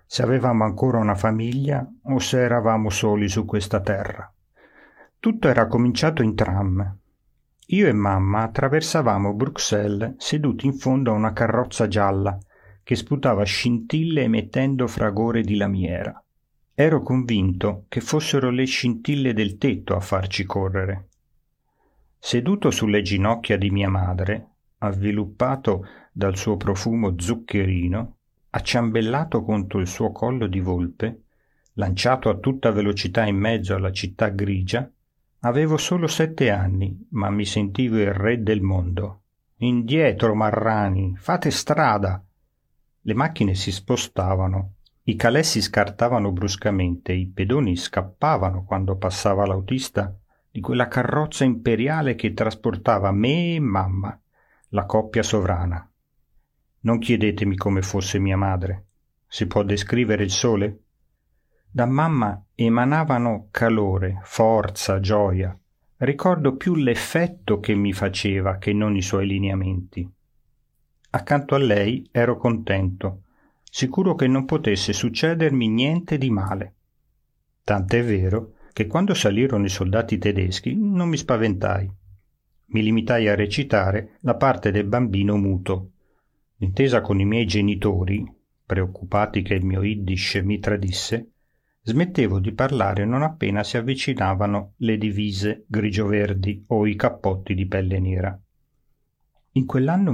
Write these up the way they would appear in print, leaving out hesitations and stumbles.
se avevamo ancora una famiglia o se eravamo soli su questa terra. Tutto era cominciato in tram. Io e mamma attraversavamo Bruxelles seduti in fondo a una carrozza gialla che sputava scintille emettendo fragore di lamiera. Ero convinto che fossero le scintille del tetto a farci correre. Seduto sulle ginocchia di mia madre, avviluppato dal suo profumo zuccherino, acciambellato contro il suo collo di volpe, lanciato a tutta velocità in mezzo alla città grigia, avevo solo 7 anni, ma mi sentivo il re del mondo. Indietro, marrani, fate strada! Le macchine si spostavano, i calè si scartavano bruscamente, i pedoni scappavano quando passava l'autista di quella carrozza imperiale che trasportava me e mamma, la coppia sovrana. Non chiedetemi come fosse mia madre. Si può descrivere il sole? Da mamma emanavano calore, forza, gioia. Ricordo più l'effetto che mi faceva che non i suoi lineamenti. Accanto a lei ero contento, sicuro che non potesse succedermi niente di male. Tant'è vero che quando salirono i soldati tedeschi non mi spaventai. Mi limitai a recitare la parte del bambino muto. D'intesa con i miei genitori, preoccupati che il mio Yiddish mi tradisse, smettevo di parlare non appena si avvicinavano le divise grigio-verdi o i cappotti di pelle nera. In quell'anno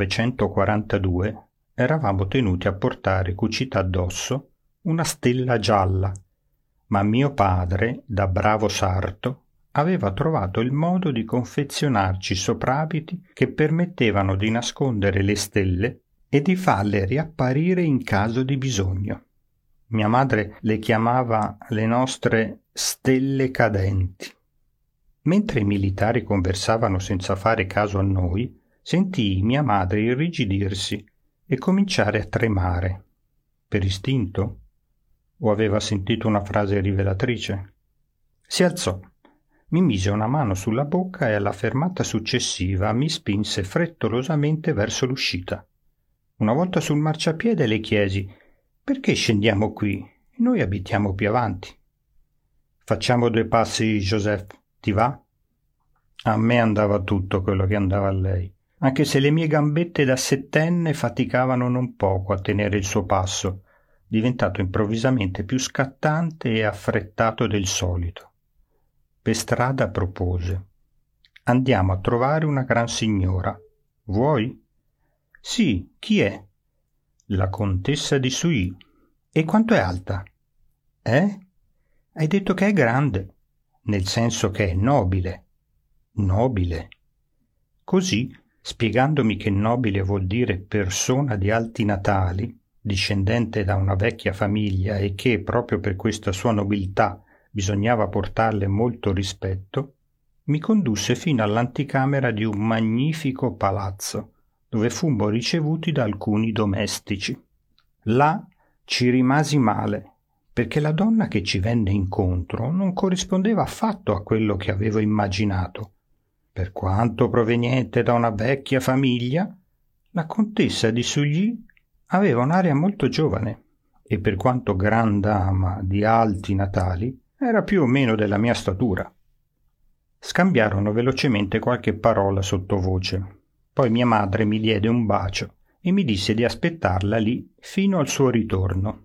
1942 eravamo tenuti a portare cucita addosso una stella gialla, ma mio padre, da bravo sarto, aveva trovato il modo di confezionarci soprabiti che permettevano di nascondere le stelle e di farle riapparire in caso di bisogno. Mia madre le chiamava le nostre stelle cadenti. Mentre i militari conversavano senza fare caso a noi, sentii mia madre irrigidirsi e cominciare a tremare. Per istinto? O aveva sentito una frase rivelatrice? Si alzò, mi mise una mano sulla bocca e alla fermata successiva mi spinse frettolosamente verso l'uscita. Una volta sul marciapiede le chiesi: «Perché scendiamo qui? Noi abitiamo più avanti». «Facciamo 2 passi, Joseph, ti va?» A me andava tutto quello che andava a lei, anche se le mie gambette da 7enne faticavano non poco a tenere il suo passo, diventato improvvisamente più scattante e affrettato del solito. Per strada propose: «Andiamo a trovare una gran signora. Vuoi?» «Sì, chi è?» «La contessa di Suy». «E quanto è alta?» «Eh? Hai detto che è grande, nel senso che è nobile». «Nobile?» Così, spiegandomi che nobile vuol dire persona di alti natali, discendente da una vecchia famiglia e che, proprio per questa sua nobiltà, bisognava portarle molto rispetto, mi condusse fino all'anticamera di un magnifico palazzo, dove fummo ricevuti da alcuni domestici. Là ci rimasi male, perché la donna che ci venne incontro non corrispondeva affatto a quello che avevo immaginato. Per quanto proveniente da una vecchia famiglia, la contessa di Sully aveva un'aria molto giovane e, per quanto gran dama di alti natali, era più o meno della mia statura. Scambiarono velocemente qualche parola sottovoce. Poi mia madre mi diede un bacio e mi disse di aspettarla lì fino al suo ritorno.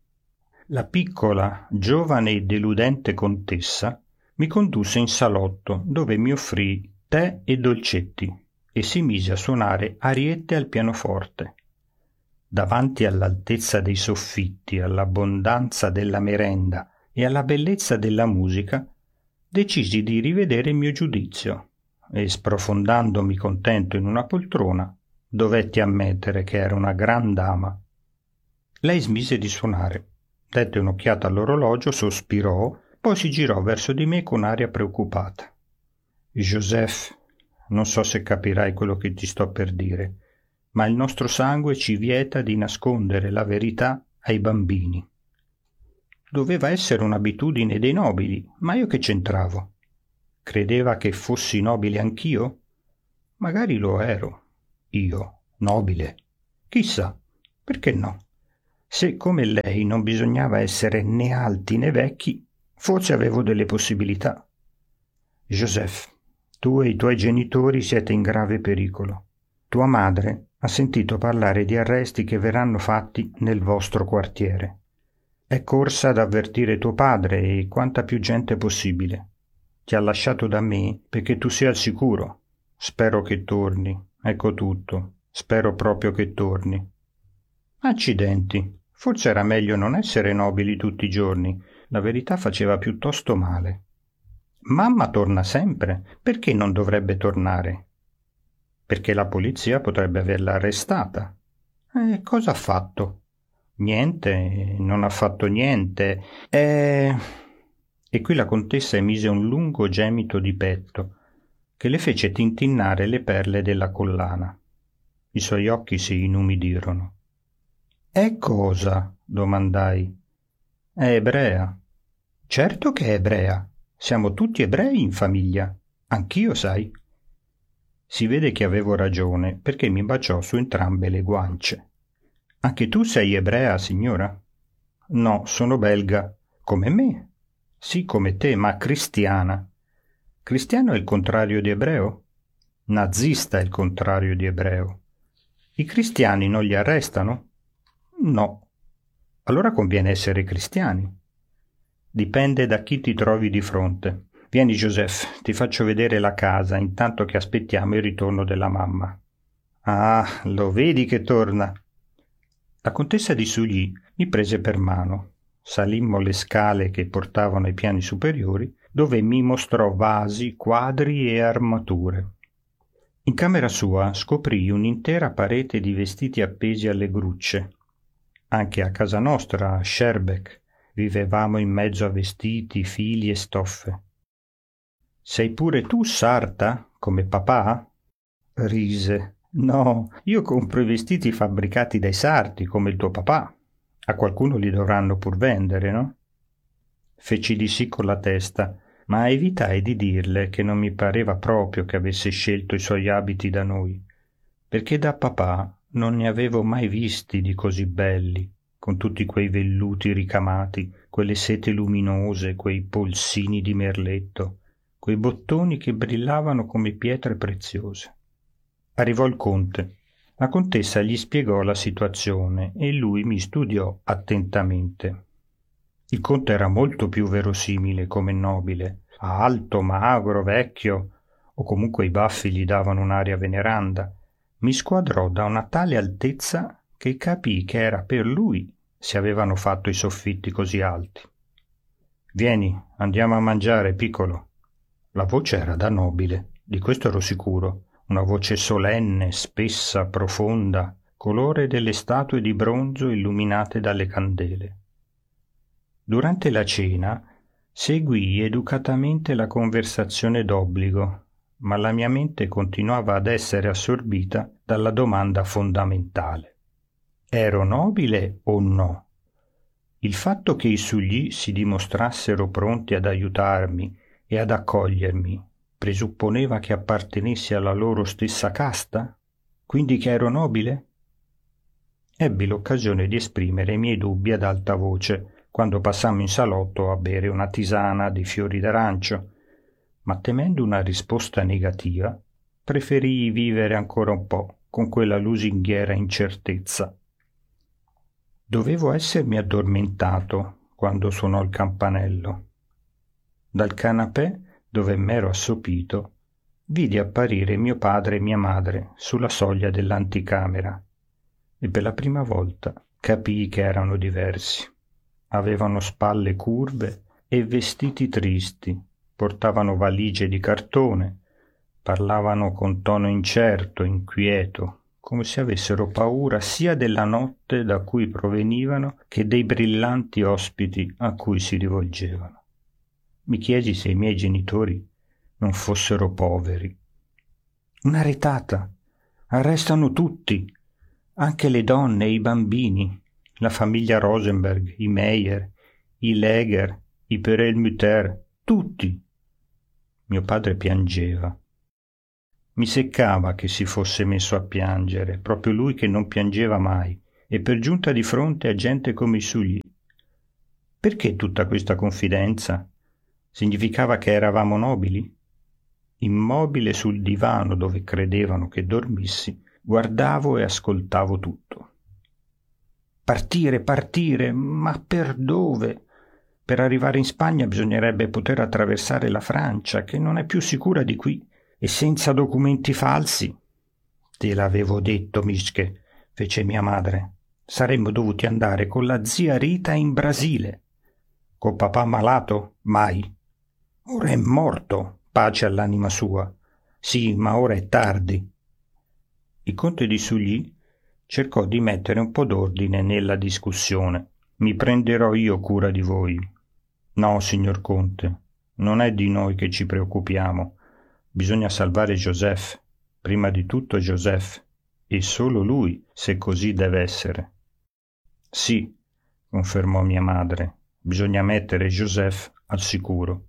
La piccola, giovane e deludente contessa mi condusse in salotto, dove mi offrì tè e dolcetti e si mise a suonare ariette al pianoforte. Davanti all'altezza dei soffitti, all'abbondanza della merenda e alla bellezza della musica, decisi di rivedere il mio giudizio e, sprofondandomi contento in una poltrona, dovetti ammettere che era una gran dama. Lei smise di suonare, dette un'occhiata all'orologio, sospirò, poi si girò verso di me con aria preoccupata. «Joseph, non so se capirai quello che ti sto per dire, ma il nostro sangue ci vieta di nascondere la verità ai bambini». Doveva essere un'abitudine dei nobili, ma io che c'entravo? Credeva che fossi nobile anch'io? Magari lo ero. Io, nobile. Chissà, perché no? Se come lei non bisognava essere né alti né vecchi, forse avevo delle possibilità. Joseph, tu e i tuoi genitori siete in grave pericolo. Tua madre ha sentito parlare di arresti che verranno fatti nel vostro quartiere. È corsa ad avvertire tuo padre e quanta più gente possibile. Ti ha lasciato da me perché tu sia al sicuro. Spero che torni. Ecco tutto. Spero proprio che torni. Accidenti. Forse era meglio non essere nobili tutti i giorni. La verità faceva piuttosto male. Mamma torna sempre. Perché non dovrebbe tornare? Perché la polizia potrebbe averla arrestata. Cosa ha fatto? Niente, non ha fatto niente. E qui la contessa emise un lungo gemito di petto che le fece tintinnare le perle della collana. I suoi occhi si inumidirono. «E cosa?» domandai. «È ebrea». «Certo che è ebrea. Siamo tutti ebrei in famiglia. Anch'io, sai». Si vede che avevo ragione, perché mi baciò su entrambe le guance. «Anche tu sei ebrea, signora?» «No, sono belga». «Come me?» «Sì, come te, ma cristiana». «Cristiano è il contrario di ebreo?» «Nazista è il contrario di ebreo». «I cristiani non li arrestano?» «No». «Allora conviene essere cristiani». «Dipende da chi ti trovi di fronte». «Vieni, Joseph, ti faccio vedere la casa intanto che aspettiamo il ritorno della mamma». «Ah, lo vedi che torna?» La contessa di Sully mi prese per mano. Salimmo le scale che portavano ai piani superiori, dove mi mostrò vasi, quadri e armature. In camera sua scoprii un'intera parete di vestiti appesi alle grucce. Anche a casa nostra, a Schaerbeek, vivevamo in mezzo a vestiti, fili e stoffe. «Sei pure tu sarta, come papà?» Rise. «No, io compro i vestiti fabbricati dai sarti, come il tuo papà. A qualcuno li dovranno pur vendere, no?» Feci di sì con la testa, ma evitai di dirle che non mi pareva proprio che avesse scelto i suoi abiti da noi, perché da papà non ne avevo mai visti di così belli, con tutti quei velluti ricamati, quelle sete luminose, quei polsini di merletto, quei bottoni che brillavano come pietre preziose. Arrivò il conte. La contessa gli spiegò la situazione e lui mi studiò attentamente. Il conte era molto più verosimile come nobile, alto, magro, vecchio, o comunque i baffi gli davano un'aria veneranda. Mi squadrò da una tale altezza che capii che era per lui se avevano fatto i soffitti così alti. «Vieni, andiamo a mangiare, piccolo». La voce era da nobile, di questo ero sicuro, una voce solenne, spessa, profonda, colore delle statue di bronzo illuminate dalle candele. Durante la cena seguii educatamente la conversazione d'obbligo, ma la mia mente continuava ad essere assorbita dalla domanda fondamentale. Ero nobile o no? Il fatto che i Sully si dimostrassero pronti ad aiutarmi e ad accogliermi presupponeva che appartenessi alla loro stessa casta? Quindi che ero nobile? Ebbi l'occasione di esprimere i miei dubbi ad alta voce quando passammo in salotto a bere una tisana di fiori d'arancio, ma temendo una risposta negativa, preferii vivere ancora un po' con quella lusinghiera incertezza. Dovevo essermi addormentato quando suonò il campanello. Dal canapè, dove m'ero assopito, vidi apparire mio padre e mia madre sulla soglia dell'anticamera e per la prima volta capii che erano diversi. Avevano spalle curve e vestiti tristi, portavano valigie di cartone, parlavano con tono incerto, inquieto, come se avessero paura sia della notte da cui provenivano che dei brillanti ospiti a cui si rivolgevano. Mi chiesi se i miei genitori non fossero poveri. Una retata! Arrestano tutti, anche le donne e i bambini, la famiglia Rosenberg, i Meyer, i Leger, i Perelmutter, tutti. Mio padre piangeva. Mi seccava che si fosse messo a piangere, proprio lui che non piangeva mai e per giunta di fronte a gente come i Sugli. Perché tutta questa confidenza? Significava che eravamo nobili? Immobile sul divano dove credevano che dormissi, guardavo e ascoltavo tutto. Partire, ma per dove? Per arrivare in Spagna bisognerebbe poter attraversare la Francia, che non è più sicura di qui, e senza documenti falsi. Te l'avevo detto, Mische, fece mia madre. Saremmo dovuti andare con la zia Rita in Brasile. Col papà malato? Mai. Ora è morto, pace all'anima sua. Sì, ma ora è tardi. Il conte di Sully cercò di mettere un po' d'ordine nella discussione. Mi prenderò io cura di voi. No, signor conte, non è di noi che ci preoccupiamo. Bisogna salvare Joseph, prima di tutto Joseph, e solo lui, se così deve essere. Sì, confermò mia madre, bisogna mettere Joseph al sicuro.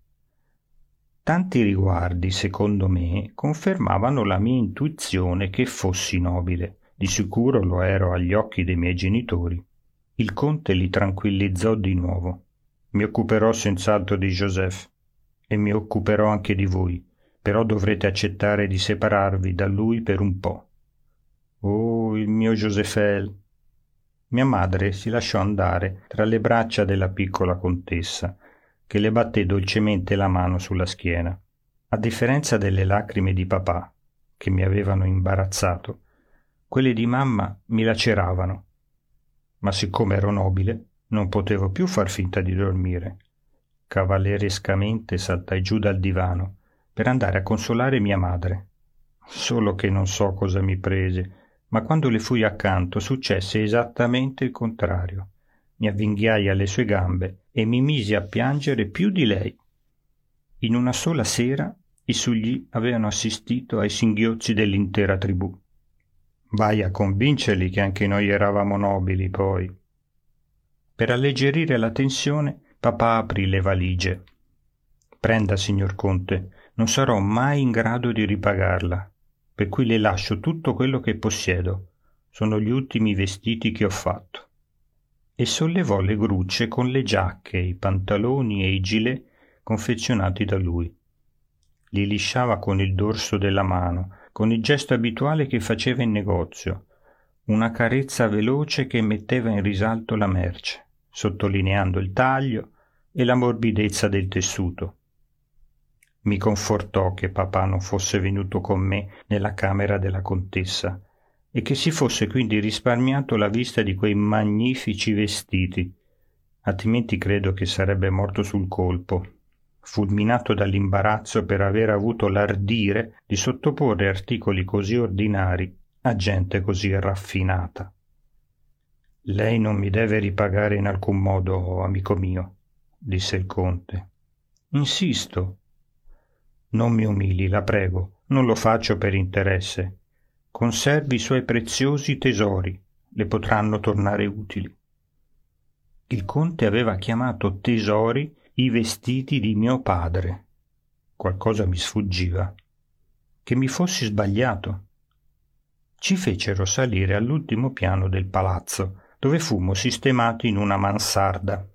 Tanti riguardi, secondo me, confermavano la mia intuizione che fossi nobile. Di sicuro lo ero agli occhi dei miei genitori. Il conte li tranquillizzò di nuovo. Mi occuperò senz'altro di Joseph e mi occuperò anche di voi, però dovrete accettare di separarvi da lui per un po'. Oh, il mio Josephel! Mia madre si lasciò andare tra le braccia della piccola contessa, che le batté dolcemente la mano sulla schiena. A differenza delle lacrime di papà, che mi avevano imbarazzato, quelle di mamma mi laceravano. Ma siccome ero nobile, non potevo più far finta di dormire. Cavallerescamente saltai giù dal divano per andare a consolare mia madre. Solo che non so cosa mi prese, ma quando le fui accanto successe esattamente il contrario. Mi avvinghiai alle sue gambe e mi misi a piangere più di lei. In una sola sera i Sugli avevano assistito ai singhiozzi dell'intera tribù. Vai a convincerli che anche noi eravamo nobili, poi. Per alleggerire la tensione, papà aprì le valigie. Prenda, signor conte, non sarò mai in grado di ripagarla, per cui le lascio tutto quello che possiedo. Sono gli ultimi vestiti che ho fatto. E sollevò le grucce con le giacche, i pantaloni e i gilet confezionati da lui. Li lisciava con il dorso della mano, con il gesto abituale che faceva in negozio, una carezza veloce che metteva in risalto la merce, sottolineando il taglio e la morbidezza del tessuto. Mi confortò che papà non fosse venuto con me nella camera della contessa e che si fosse quindi risparmiato la vista di quei magnifici vestiti, altrimenti credo che sarebbe morto sul colpo, fulminato dall'imbarazzo per aver avuto l'ardire di sottoporre articoli così ordinari a gente così raffinata. Lei non mi deve ripagare in alcun modo, amico mio, disse il conte. Insisto. Non mi umili, la prego, non lo faccio per interesse. Conservi i suoi preziosi tesori, le potranno tornare utili. Il conte aveva chiamato tesori i vestiti di mio padre. Qualcosa mi sfuggiva. Che mi fossi sbagliato. Ci fecero salire all'ultimo piano del palazzo, dove fummo sistemati in una mansarda.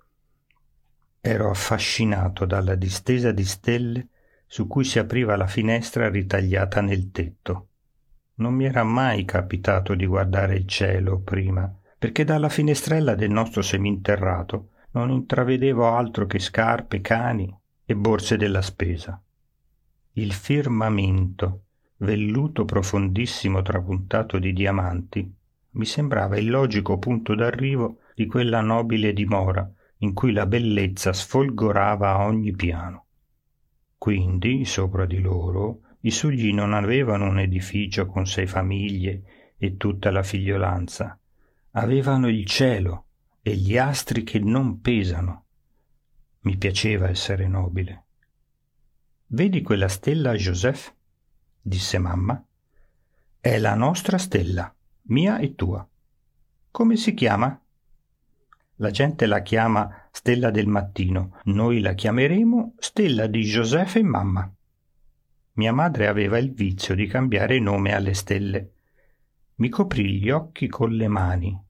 Ero affascinato dalla distesa di stelle su cui si apriva la finestra ritagliata nel tetto. Non mi era mai capitato di guardare il cielo prima, perché dalla finestrella del nostro seminterrato non intravedevo altro che scarpe, cani e borse della spesa. Il firmamento, velluto profondissimo trapuntato di diamanti, mi sembrava il logico punto d'arrivo di quella nobile dimora in cui la bellezza sfolgorava a ogni piano. Quindi, sopra di loro, i Sugli non avevano un edificio con 6 famiglie e tutta la figliolanza. Avevano il cielo e gli astri che non pesano. Mi piaceva essere nobile. Vedi quella stella, Joseph? Disse mamma. È la nostra stella, mia e tua. Come si chiama? La gente la chiama Stella del Mattino, noi la chiameremo Stella di Joseph e mamma. Mia madre aveva il vizio di cambiare nome alle stelle. Mi coprì gli occhi con le mani,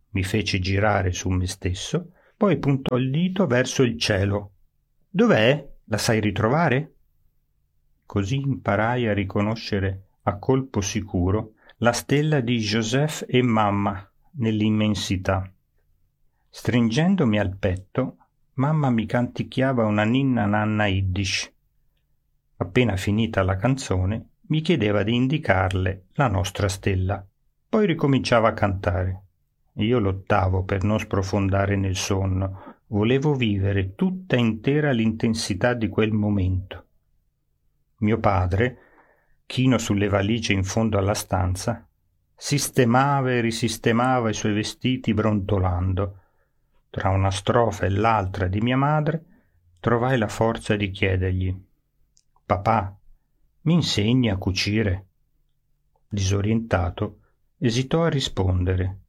mi fece girare su me stesso, poi puntò il dito verso il cielo. «Dov'è? La sai ritrovare?» Così imparai a riconoscere a colpo sicuro la stella di Joseph e mamma nell'immensità. Stringendomi al petto, mamma mi canticchiava una ninna nanna yiddish. Appena finita la canzone, mi chiedeva di indicarle la nostra stella. Poi ricominciava a cantare. Io lottavo per non sprofondare nel sonno. Volevo vivere tutta intera l'intensità di quel momento. Mio padre, chino sulle valigie in fondo alla stanza, sistemava e risistemava i suoi vestiti brontolando. Tra una strofa e l'altra di mia madre trovai la forza di chiedergli: «Papà, mi insegni a cucire?» Disorientato, esitò a rispondere.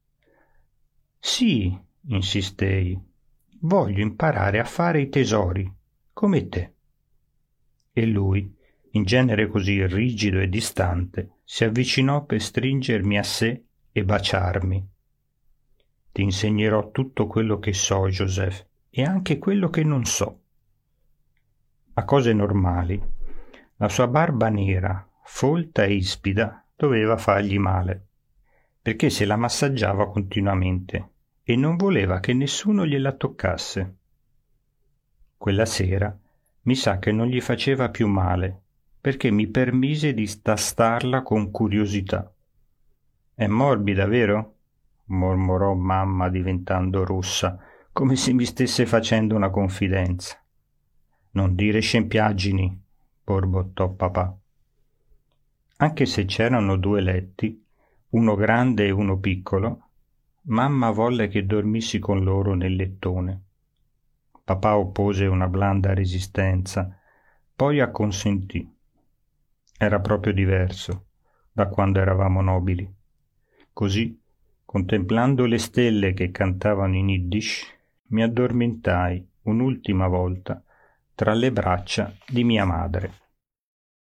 «Sì», insistei, «voglio imparare a fare i tesori, come te». E lui, in genere così rigido e distante, si avvicinò per stringermi a sé e baciarmi. «Ti insegnerò tutto quello che so, Joseph, e anche quello che non so». A cose normali, la sua barba nera, folta e ispida, doveva fargli male, perché se la massaggiava continuamente e non voleva che nessuno gliela toccasse. Quella sera mi sa che non gli faceva più male, perché mi permise di tastarla con curiosità. «È morbida, vero?» mormorò mamma diventando rossa, come se mi stesse facendo una confidenza. «Non dire scempiaggini», borbottò papà. Anche se c'erano 2 letti, uno grande e uno piccolo, mamma volle che dormissi con loro nel lettone. Papà oppose una blanda resistenza, poi acconsentì. Era proprio diverso da quando eravamo nobili. Così, contemplando le stelle che cantavano in yiddish, mi addormentai un'ultima volta tra le braccia di mia madre.